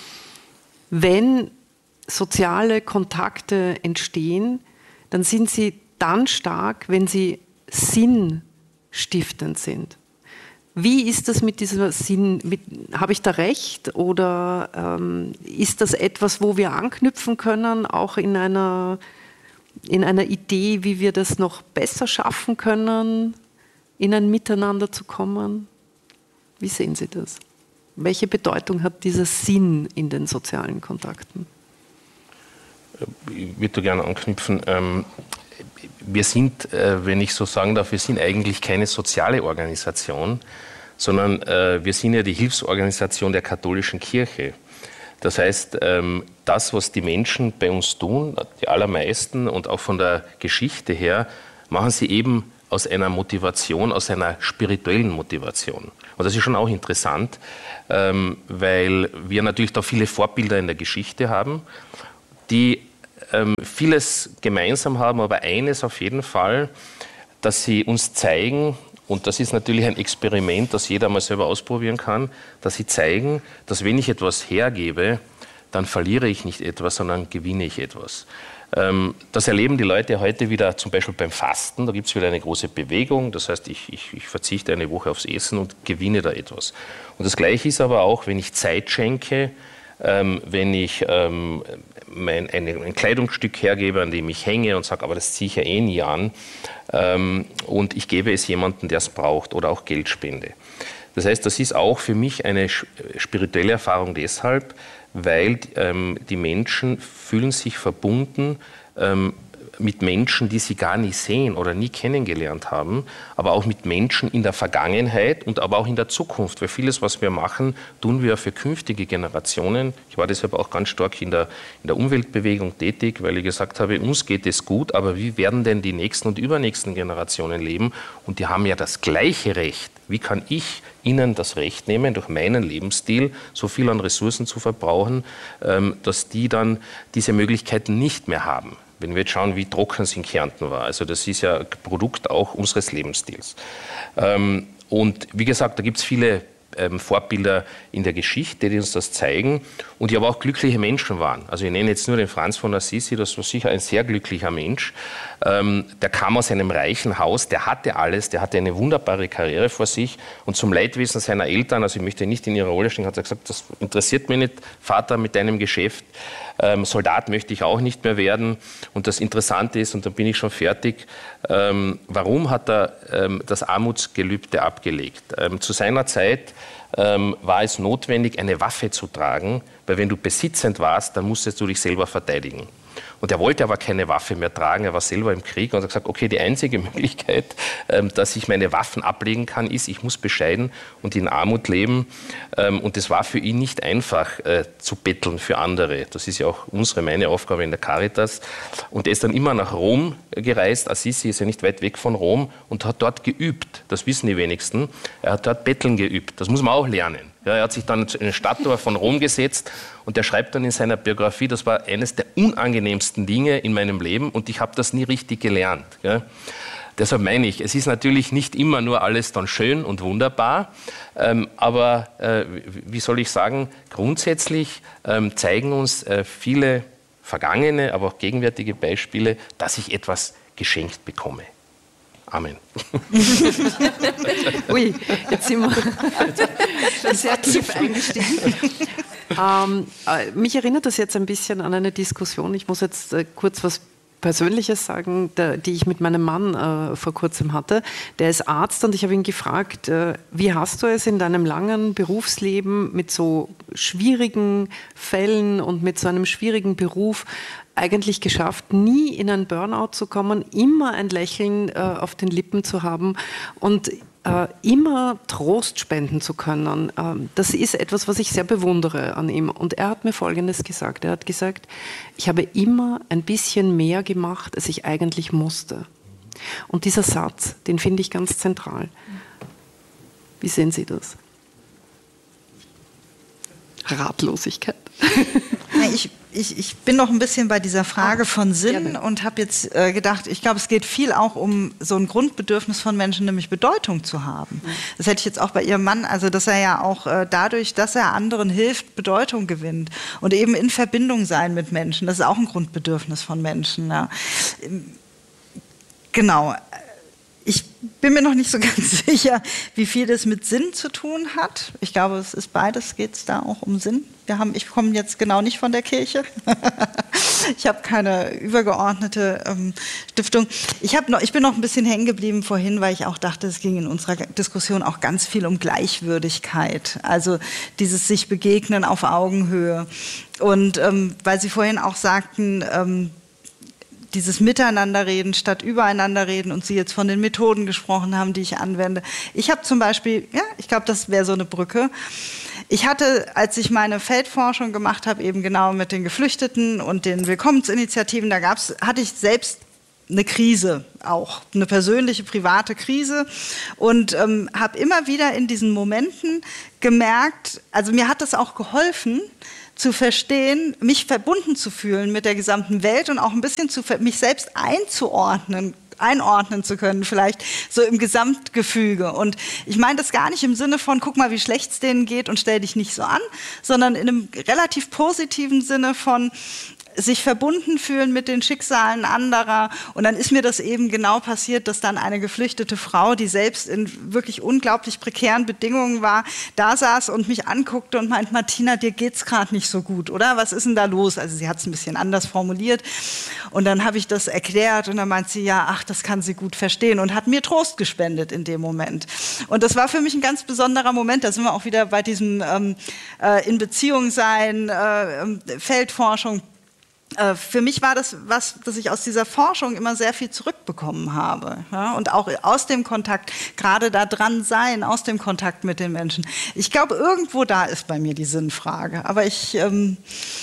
Wenn soziale Kontakte entstehen, dann sind sie dann stark, wenn sie sinnstiftend sind. Wie ist das mit diesem Sinn? Mit, habe ich da recht oder ähm, ist das etwas, wo wir anknüpfen können, auch in einer, in einer Idee, wie wir das noch besser schaffen können? in ein Miteinander zu kommen? Wie sehen Sie das? Welche Bedeutung hat dieser Sinn in den sozialen Kontakten? Ich würde gerne anknüpfen. Wir sind, wenn ich so sagen darf, wir sind eigentlich keine soziale Organisation, sondern wir sind ja die Hilfsorganisation der katholischen Kirche. Das heißt, das, was die Menschen bei uns tun, die allermeisten und auch von der Geschichte her, machen sie eben aus einer Motivation, aus einer spirituellen Motivation. Und das ist schon auch interessant, weil wir natürlich da viele Vorbilder in der Geschichte haben, die vieles gemeinsam haben, aber eines auf jeden Fall, dass sie uns zeigen, und das ist natürlich ein Experiment, das jeder mal selber ausprobieren kann, dass sie zeigen, dass wenn ich etwas hergebe, dann verliere ich nicht etwas, sondern gewinne ich etwas. Das erleben die Leute heute wieder zum Beispiel beim Fasten. Da gibt es wieder eine große Bewegung. Das heißt, ich, ich, ich verzichte eine Woche aufs Essen und gewinne da etwas. Und das Gleiche ist aber auch, wenn ich Zeit schenke, ähm, wenn ich ähm, mein, ein, ein Kleidungsstück hergebe, an dem ich hänge und sage, aber das ziehe ich ja eh nie an. Ähm, und ich gebe es jemandem, der es braucht, oder auch Geld spende. Das heißt, das ist auch für mich eine spirituelle Erfahrung deshalb, weil ähm, die Menschen fühlen sich verbunden ähm, mit Menschen, die sie gar nicht sehen oder nie kennengelernt haben, aber auch mit Menschen in der Vergangenheit und aber auch in der Zukunft. Weil vieles, was wir machen, tun wir für künftige Generationen. Ich war deshalb auch ganz stark in der, in der Umweltbewegung tätig, weil ich gesagt habe, uns geht es gut, aber wie werden denn die nächsten und übernächsten Generationen leben? Und die haben ja das gleiche Recht. Wie kann ich ihnen das Recht nehmen, durch meinen Lebensstil so viel an Ressourcen zu verbrauchen, dass die dann diese Möglichkeiten nicht mehr haben? Wenn wir jetzt schauen, wie trocken es in Kärnten war. Also das ist ja Produkt auch unseres Lebensstils. Und wie gesagt, da gibt es viele Vorbilder in der Geschichte, die uns das zeigen und die aber auch glückliche Menschen waren. Also ich nenne jetzt nur den Franz von Assisi, das war sicher ein sehr glücklicher Mensch. Der kam aus einem reichen Haus, der hatte alles, der hatte eine wunderbare Karriere vor sich und zum Leidwesen seiner Eltern, also ich möchte nicht in ihrer Rolle stehen, hat er gesagt, das interessiert mich nicht, Vater, mit deinem Geschäft. Ähm, Soldat möchte ich auch nicht mehr werden. Und das Interessante ist, und dann bin ich schon fertig, ähm, warum hat er ähm, das Armutsgelübde abgelegt? Ähm, zu seiner Zeit ähm, war es notwendig, eine Waffe zu tragen, weil wenn du besitzend warst, dann musstest du dich selber verteidigen. Und er wollte aber keine Waffe mehr tragen, er war selber im Krieg und hat gesagt, okay, die einzige Möglichkeit, ähm, dass ich meine Waffen ablegen kann, ist, ich muss bescheiden und in Armut leben. Ähm, und es war für ihn nicht einfach äh, zu betteln für andere. Das ist ja auch unsere, meine Aufgabe in der Caritas. Und er ist dann immer nach Rom gereist, Assisi ist ja nicht weit weg von Rom, und hat dort geübt. Das wissen die wenigsten. Er hat dort Betteln geübt. Das muss man auch lernen. Ja, er hat sich dann in den Stadttor von Rom gesetzt und er schreibt dann in seiner Biografie, das war eines der unangenehmsten Dinge in meinem Leben und ich habe das nie richtig gelernt. Ja. Deshalb meine ich, es ist natürlich nicht immer nur alles dann schön und wunderbar, ähm, aber äh, wie soll ich sagen, grundsätzlich ähm, zeigen uns äh, viele vergangene, aber auch gegenwärtige Beispiele, dass ich etwas geschenkt bekomme. Amen. Ui, jetzt sind wir sehr tief eingestiegen. ähm, äh, mich erinnert das jetzt ein bisschen an eine Diskussion. Ich muss jetzt äh, kurz was Persönliches sagen, der, die ich mit meinem Mann äh, vor kurzem hatte. Der ist Arzt und ich habe ihn gefragt, äh, wie hast du es in deinem langen Berufsleben mit so schwierigen Fällen und mit so einem schwierigen Beruf eigentlich geschafft, nie in einen Burnout zu kommen, immer ein Lächeln äh, auf den Lippen zu haben und äh, immer Trost spenden zu können. Ähm, das ist etwas, was ich sehr bewundere an ihm. Und er hat mir Folgendes gesagt. Er hat gesagt, ich habe immer ein bisschen mehr gemacht, als ich eigentlich musste. Und dieser Satz, den finde ich ganz zentral. Wie sehen Sie das? Ratlosigkeit. Ja, ich, ich, ich bin noch ein bisschen bei dieser Frage von Sinn ja, und habe jetzt äh, gedacht, ich glaube, es geht viel auch um so ein Grundbedürfnis von Menschen, nämlich Bedeutung zu haben. Mhm. Das hätte ich jetzt auch bei Ihrem Mann, also dass er ja auch äh, dadurch, dass er anderen hilft, Bedeutung gewinnt und eben in Verbindung sein mit Menschen. Das ist auch ein Grundbedürfnis von Menschen. Ja. Genau. Ich bin mir noch nicht so ganz sicher, wie viel das mit Sinn zu tun hat. Ich glaube, es ist beides, geht es da auch um Sinn. Wir haben, ich komme jetzt genau nicht von der Kirche. Ich habe keine übergeordnete ähm, Stiftung. Ich, hab noch, ich bin noch ein bisschen hängen geblieben vorhin, weil ich auch dachte, es ging in unserer Diskussion auch ganz viel um Gleichwürdigkeit. Also dieses sich begegnen auf Augenhöhe. Und ähm, weil Sie vorhin auch sagten, ähm, dieses Miteinanderreden statt Übereinanderreden und Sie jetzt von den Methoden gesprochen haben, die ich anwende. Ich habe zum Beispiel, ja, ich glaube, das wäre so eine Brücke. Ich hatte, als ich meine Feldforschung gemacht habe, eben genau mit den Geflüchteten und den Willkommensinitiativen, da gab's, hatte ich selbst eine Krise auch, eine persönliche, private Krise und ähm, habe immer wieder in diesen Momenten gemerkt, also mir hat das auch geholfen, zu verstehen, mich verbunden zu fühlen mit der gesamten Welt und auch ein bisschen zu, mich selbst einzuordnen, einordnen zu können, vielleicht so im Gesamtgefüge. Und ich meine das gar nicht im Sinne von, guck mal, wie schlecht es denen geht und stell dich nicht so an, sondern in einem relativ positiven Sinne von, sich verbunden fühlen mit den Schicksalen anderer. Und dann ist mir das eben genau passiert, dass dann eine geflüchtete Frau, die selbst in wirklich unglaublich prekären Bedingungen war, da saß und mich anguckte und meint, Martina, dir geht's gerade nicht so gut, oder? Was ist denn da los? Also sie hat es ein bisschen anders formuliert. Und dann habe ich das erklärt und dann meint sie, ja, ach, das kann sie gut verstehen und hat mir Trost gespendet in dem Moment. Und das war für mich ein ganz besonderer Moment. Da sind wir auch wieder bei diesem ähm, äh, in Beziehung sein, äh, Feldforschung. Für mich war das was, dass ich aus dieser Forschung immer sehr viel zurückbekommen habe. Ja? Und auch aus dem Kontakt, gerade da dran sein, aus dem Kontakt mit den Menschen. Ich glaube, irgendwo da ist bei mir die Sinnfrage. Aber ich ähm,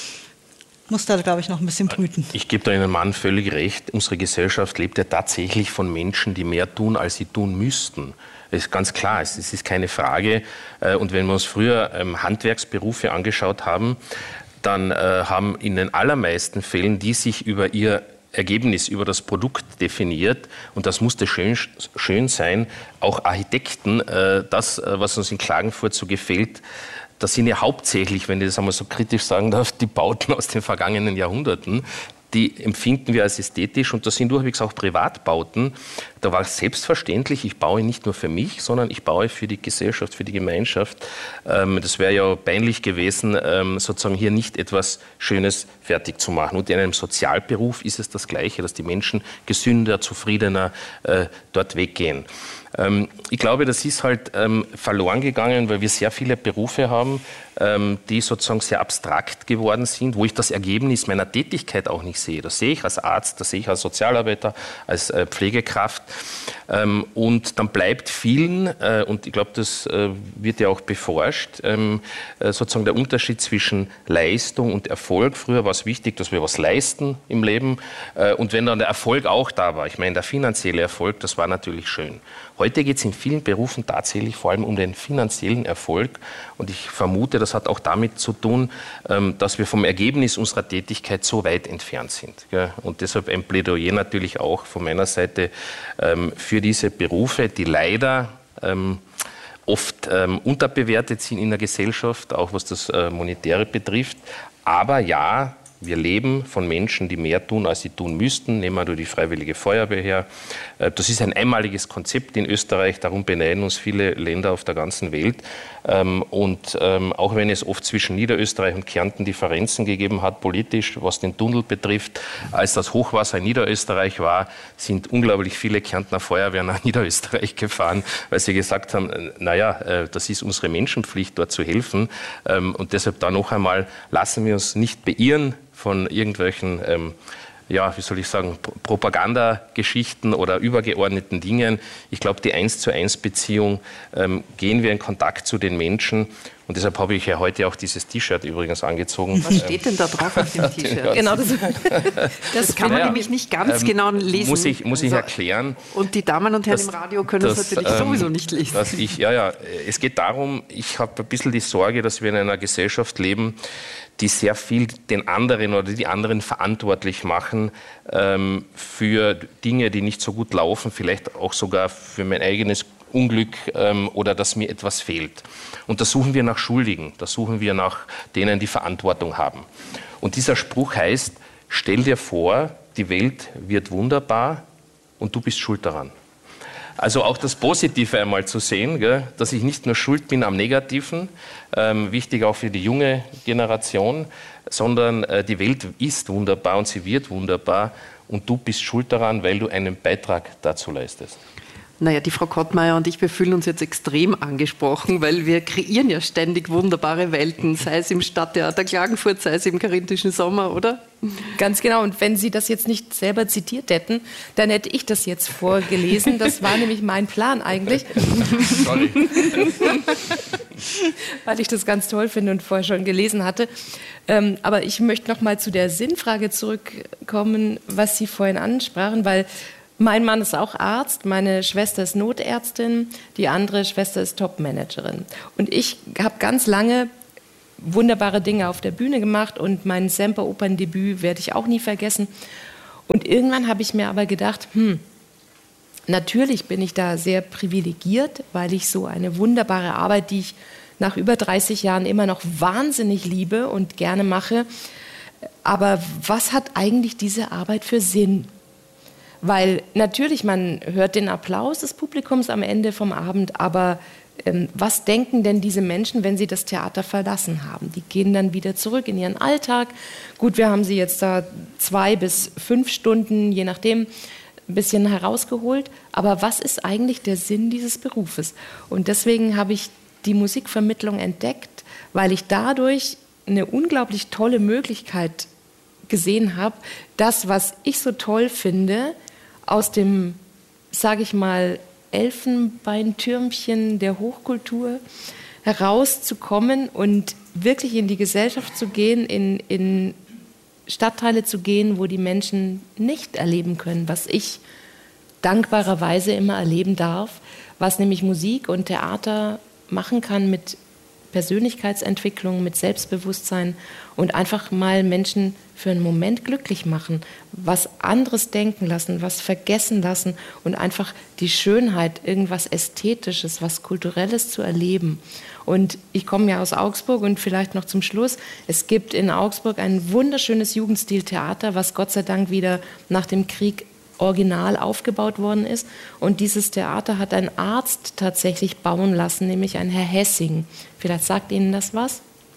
muss da, glaube ich, noch ein bisschen brüten. Ich gebe da Ihnen Mann völlig recht. Unsere Gesellschaft lebt ja tatsächlich von Menschen, die mehr tun, als sie tun müssten. Das ist ganz klar, es ist keine Frage. Und wenn wir uns früher Handwerksberufe angeschaut haben, dann äh, haben in den allermeisten Fällen die sich über ihr Ergebnis, über das Produkt definiert, und das musste schön, schön sein, auch Architekten, äh, das, was uns in Klagenfurt so gefällt, das sind ja hauptsächlich, wenn ich das einmal so kritisch sagen darf, die Bauten aus den vergangenen Jahrhunderten. Die empfinden wir als ästhetisch, und das sind durchwegs auch Privatbauten. Da war es selbstverständlich, ich baue nicht nur für mich, sondern ich baue für die Gesellschaft, für die Gemeinschaft. Ähm, das wäre ja peinlich gewesen, ähm, sozusagen hier nicht etwas Schönes fertig zu machen. Und in einem Sozialberuf ist es das Gleiche, dass die Menschen gesünder, zufriedener äh, dort weggehen. Ähm, ich glaube, das ist halt ähm, verloren gegangen, weil wir sehr viele Berufe haben, ähm, die sozusagen sehr abstrakt geworden sind, wo ich das Ergebnis meiner Tätigkeit auch nicht sehe. Das sehe ich als Arzt, das sehe ich als Sozialarbeiter, als äh, Pflegekraft. Ähm, und dann bleibt vielen, äh, und ich glaube, das äh, wird ja auch beforscht, ähm, äh, sozusagen der Unterschied zwischen Leistung und Erfolg. Früher war es wichtig, dass wir was leisten im Leben. Äh, und wenn dann der Erfolg auch da war, ich meine, der finanzielle Erfolg, das war natürlich schön. Heute geht es in vielen Berufen tatsächlich vor allem um den finanziellen Erfolg. Und ich vermute, das hat auch damit zu tun, dass wir vom Ergebnis unserer Tätigkeit so weit entfernt sind. Und deshalb ein Plädoyer natürlich auch von meiner Seite für diese Berufe, die leider oft unterbewertet sind in der Gesellschaft, auch was das Monetäre betrifft. Aber ja, wir leben von Menschen, die mehr tun, als sie tun müssten. Nehmen wir nur die Freiwillige Feuerwehr her. Das ist ein einmaliges Konzept in Österreich. Darum beneiden uns viele Länder auf der ganzen Welt. Und auch wenn es oft zwischen Niederösterreich und Kärnten Differenzen gegeben hat, politisch, was den Tunnel betrifft, als das Hochwasser in Niederösterreich war, sind unglaublich viele Kärntner Feuerwehren nach Niederösterreich gefahren, weil sie gesagt haben, naja, das ist unsere Menschenpflicht, dort zu helfen. Und deshalb da noch einmal, lassen wir uns nicht beirren von irgendwelchen, ähm, ja, wie soll ich sagen, Propagandageschichten oder übergeordneten Dingen. Ich glaube, die eins zu eins Beziehung, ähm, gehen wir in Kontakt zu den Menschen. Und deshalb habe ich ja heute auch dieses T-Shirt übrigens angezogen. Was steht denn da drauf auf dem T-Shirt? Genau, das, das, das kann man ja nämlich nicht ganz ähm, genau lesen. Muss ich, muss ich also, erklären. Und die Damen und Herren das, im Radio können das, es natürlich ähm, sowieso nicht lesen. Dass ich, ja, ja, es geht darum, ich habe ein bisschen die Sorge, dass wir in einer Gesellschaft leben, die sehr viel den anderen oder die anderen verantwortlich machen ähm, für Dinge, die nicht so gut laufen, vielleicht auch sogar für mein eigenes Unglück ähm, oder dass mir etwas fehlt. Und da suchen wir nach Schuldigen, da suchen wir nach denen, die Verantwortung haben. Und dieser Spruch heißt, stell dir vor, die Welt wird wunderbar und du bist schuld daran. Also auch das Positive einmal zu sehen, gell, dass ich nicht nur schuld bin am Negativen, ähm, wichtig auch für die junge Generation, sondern äh, die Welt ist wunderbar und sie wird wunderbar und du bist schuld daran, weil du einen Beitrag dazu leistest. Naja, die Frau Kottmeier und ich, wir fühlen uns jetzt extrem angesprochen, weil wir kreieren ja ständig wunderbare Welten, sei es im Stadttheater Klagenfurt, sei es im Karinthischen Sommer, oder? Ganz genau. Und wenn Sie das jetzt nicht selber zitiert hätten, dann hätte ich das jetzt vorgelesen. Das war nämlich mein Plan eigentlich. Sorry. Weil ich das ganz toll finde und vorher schon gelesen hatte. Ähm, aber ich möchte noch mal zu der Sinnfrage zurückkommen, was Sie vorhin ansprachen, weil mein Mann ist auch Arzt, meine Schwester ist Notärztin, die andere Schwester ist Topmanagerin. Und ich habe ganz lange wunderbare Dinge auf der Bühne gemacht und mein Semperoperndebüt werde ich auch nie vergessen. Und irgendwann habe ich mir aber gedacht, hm, natürlich bin ich da sehr privilegiert, weil ich so eine wunderbare Arbeit, die ich nach über dreißig Jahren immer noch wahnsinnig liebe und gerne mache. Aber was hat eigentlich diese Arbeit für Sinn? Weil natürlich, man hört den Applaus des Publikums am Ende vom Abend, aber ähm, was denken denn diese Menschen, wenn sie das Theater verlassen haben? Die gehen dann wieder zurück in ihren Alltag. Gut, wir haben sie jetzt da zwei bis fünf Stunden, je nachdem, ein bisschen herausgeholt. Aber was ist eigentlich der Sinn dieses Berufes? Und deswegen habe ich die Musikvermittlung entdeckt, weil ich dadurch eine unglaublich tolle Möglichkeit gesehen habe, das, was ich so toll finde, aus dem, sage ich mal, Elfenbeintürmchen der Hochkultur herauszukommen und wirklich in die Gesellschaft zu gehen, in, in Stadtteile zu gehen, wo die Menschen nicht erleben können, was ich dankbarerweise immer erleben darf, was nämlich Musik und Theater machen kann mit Persönlichkeitsentwicklung, mit Selbstbewusstsein und einfach mal Menschen für einen Moment glücklich machen, was anderes denken lassen, was vergessen lassen und einfach die Schönheit, irgendwas Ästhetisches, was Kulturelles zu erleben. Und ich komme ja aus Augsburg und vielleicht noch zum Schluss, es gibt in Augsburg ein wunderschönes Jugendstiltheater, was Gott sei Dank wieder nach dem Krieg original aufgebaut worden ist. Und dieses Theater hat ein Arzt tatsächlich bauen lassen, nämlich ein Herr Hessing. Vielleicht sagt Ihnen das was?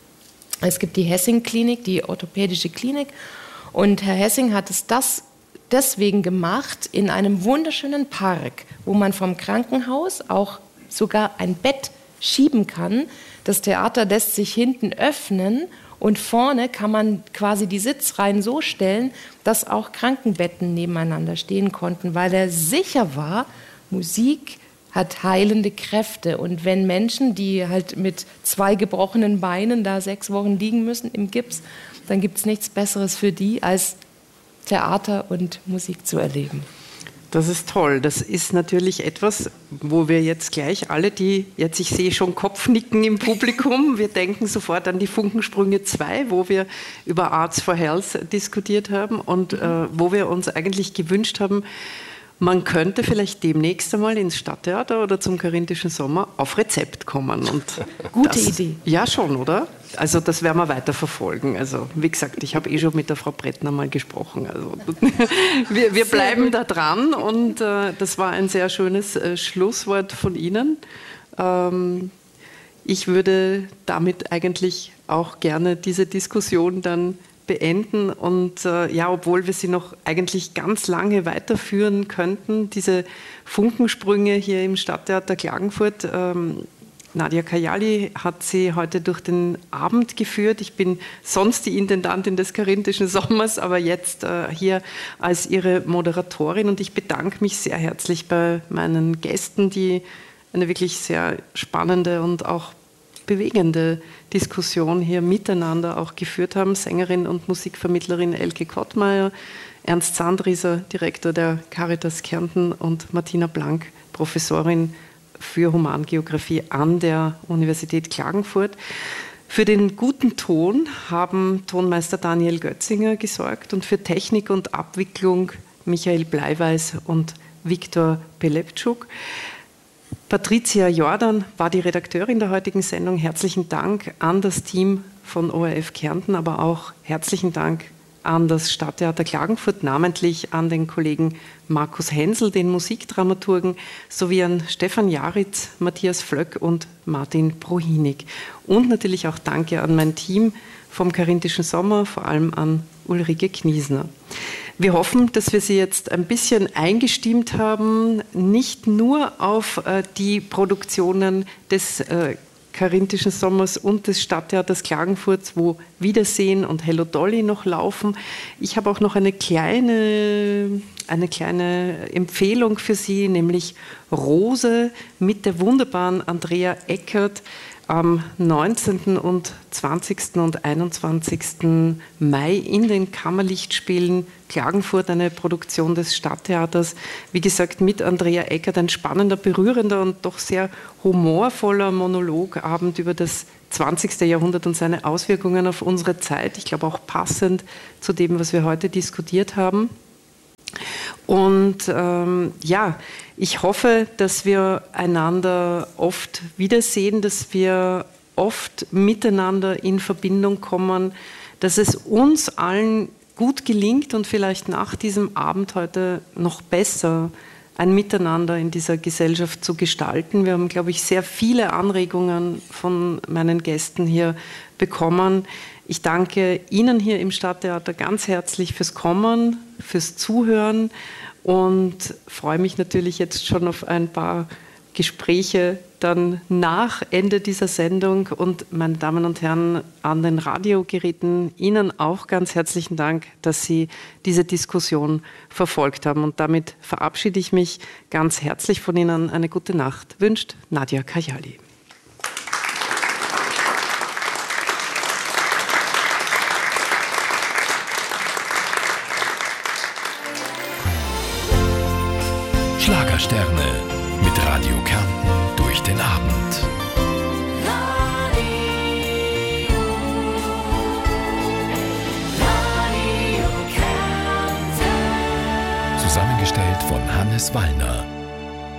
Es gibt die Hessing-Klinik, die orthopädische Klinik. Und Herr Hessing hat es das deswegen gemacht in einem wunderschönen Park, wo man vom Krankenhaus auch sogar ein Bett schieben kann. Das Theater lässt sich hinten öffnen und vorne kann man quasi die Sitzreihen so stellen, dass auch Krankenbetten nebeneinander stehen konnten, weil er sicher war, Musik hat heilende Kräfte. Und wenn Menschen, die halt mit zwei gebrochenen Beinen da sechs Wochen liegen müssen im Gips, dann gibt es nichts Besseres für die, als Theater und Musik zu erleben. Das ist toll. Das ist natürlich etwas, wo wir jetzt gleich alle, die jetzt, ich sehe schon Kopfnicken im Publikum, wir denken sofort an die Funkensprünge zwei, wo wir über Arts for Health diskutiert haben und äh, wo wir uns eigentlich gewünscht haben, man könnte vielleicht demnächst einmal ins Stadttheater oder zum Karinthischen Sommer auf Rezept kommen. Und Gute das, Idee. Ja, schon, oder? Also das werden wir weiter verfolgen. Also wie gesagt, ich habe eh schon mit der Frau Brettner mal gesprochen. Also wir, wir bleiben da dran und äh, das war ein sehr schönes äh, Schlusswort von Ihnen. Ähm, ich würde damit eigentlich auch gerne diese Diskussion dann beenden und äh, ja, obwohl wir sie noch eigentlich ganz lange weiterführen könnten, diese Funkensprünge hier im Stadttheater Klagenfurt. Ähm, Nadia Kajali hat sie heute durch den Abend geführt. Ich bin sonst die Intendantin des Karinthischen Sommers, aber jetzt äh, hier als ihre Moderatorin und ich bedanke mich sehr herzlich bei meinen Gästen, die eine wirklich sehr spannende und auch bewegende Diskussion hier miteinander auch geführt haben. Sängerin und Musikvermittlerin Elke Kottmeier, Ernst Sandrieser, Direktor der Caritas Kärnten und Martina Blank, Professorin für Humangeografie an der Universität Klagenfurt. Für den guten Ton haben Tonmeister Daniel Götzinger gesorgt und für Technik und Abwicklung Michael Bleiweiß und Viktor Pelepczuk. Patricia Jordan war die Redakteurin der heutigen Sendung. Herzlichen Dank an das Team von O R F Kärnten, aber auch herzlichen Dank an das Stadttheater Klagenfurt, namentlich an den Kollegen Markus Hensel, den Musikdramaturgen, sowie an Stefan Jaritz, Matthias Flöck und Martin Prohinig. Und natürlich auch Danke an mein Team vom Karinthischen Sommer, vor allem an Ulrike Kniesner. Wir hoffen, dass wir Sie jetzt ein bisschen eingestimmt haben, nicht nur auf äh, die Produktionen des äh, Karinthischen Sommers und des Stadttheaters Klagenfurt, wo Wiedersehen und Hello Dolly noch laufen. Ich habe auch noch eine kleine, eine kleine Empfehlung für Sie, nämlich Rose mit der wunderbaren Andrea Eckert am neunzehnten und zwanzigsten und einundzwanzigsten Mai in den Kammerlichtspielen Klagenfurt, eine Produktion des Stadttheaters. Wie gesagt, mit Andrea Eckert, ein spannender, berührender und doch sehr humorvoller Monologabend über das zwanzigste Jahrhundert und seine Auswirkungen auf unsere Zeit. Ich glaube auch passend zu dem, was wir heute diskutiert haben. Und ähm, ja, ich hoffe, dass wir einander oft wiedersehen, dass wir oft miteinander in Verbindung kommen, dass es uns allen gut gelingt und vielleicht nach diesem Abend heute noch besser ein Miteinander in dieser Gesellschaft zu gestalten. Wir haben, glaube ich, sehr viele Anregungen von meinen Gästen hier bekommen. Ich danke Ihnen hier im Stadttheater ganz herzlich fürs Kommen, fürs Zuhören und freue mich natürlich jetzt schon auf ein paar Gespräche dann nach Ende dieser Sendung. Und meine Damen und Herren an den Radiogeräten, Ihnen auch ganz herzlichen Dank, dass Sie diese Diskussion verfolgt haben. Und damit verabschiede ich mich ganz herzlich von Ihnen. Eine gute Nacht wünscht Nadia Kajali. Schlagersterne mit Radio Kärnten durch den Abend. Radio, Radio Kärnten. Zusammengestellt von Hannes Wallner.